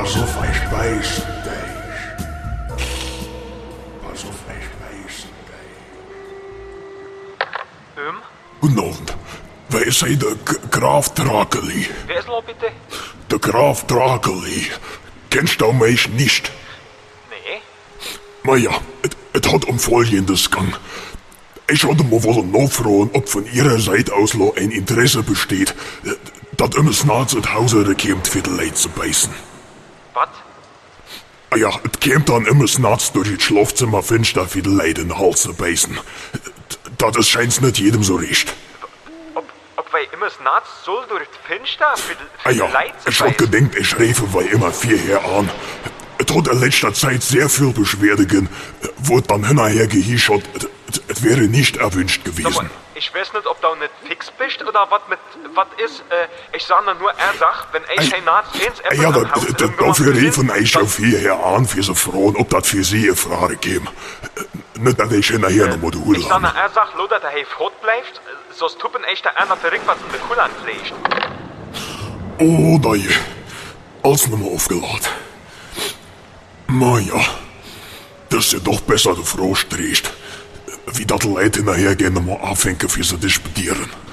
Pass auf, ich beiß dich. Pass auf, ich beiß dich. Guten Abend. Wer ist hier der Graf Drakeli? Wer ist noch bitte? Der Graf Drakeli. Kennst du mich nicht? Nee. Naja, es hat um Folgendes gegangen. Ich hatte mal wollen nachfragen, ob von Ihrer Seite aus noch ein Interesse besteht, dass immer Snarz und Hauser kommt, für die Leute zu beißen. Was? Ah ja, es kommt dann immer Snarz durch das Schlafzimmer finster, für die Leute in den Hals zu beißen. Das scheint's nicht jedem so recht. Ob wir immer Snarz soll durch die Fenster für Ah die ja, Leute zu ich hab beißen? gedenkt, ich schreife weil immer vierher an. Es hat in letzter Zeit sehr viel Beschwerde gegeben, wurde dann hinterher gehischert, es wäre nicht erwünscht gewesen. Aber ich weiß nicht, ob du nicht fix bist oder was ist. Ich sag nur, er sagt, wenn ich ein Narz ins Ja, dafür riefen ich auf hierher an, für so Frauen, ob das für sie eine Frage geben. Nicht, dass ich hinterher noch mal die Hut Ich sag habe. er sagt, Lothar, der hey fort bleibt, sonst tuppen echt der einer verrückt, was in der Kuhl anpflegt. Oh, nein. Alles nochmal aufgeladen. Na ja, das ist ja doch besser, du Frau stehst. Wie das Leute hinterher gehen, nochmal anfangen, für sie disputieren.